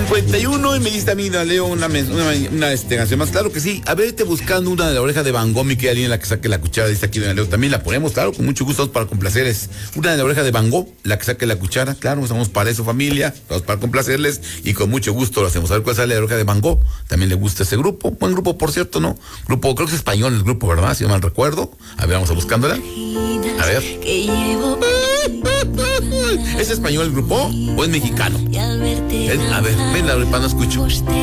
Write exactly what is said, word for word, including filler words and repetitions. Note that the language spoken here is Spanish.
cincuenta y uno y me dice a mí, Leo, una, una, una este, canción más. Claro que sí. A ver, te buscando una de la oreja de Van Gogh, mi querida Lina, la que saque la cuchara, dice aquí Don Leo. También la ponemos, claro, con mucho gusto, para complacerles. Una de la oreja de Van Gogh, la que saque la cuchara, claro, estamos para eso, familia, estamos para complacerles y con mucho gusto lo hacemos. A ver cuál sale la oreja de Van Gogh. También le gusta ese grupo. Buen grupo, por cierto, ¿no? Grupo, creo que es español el grupo, ¿verdad? Si no mal recuerdo. A ver, vamos a buscándola. A ver. ¿Es español el grupo o es mexicano? Es, a ver, ven, la no escucho.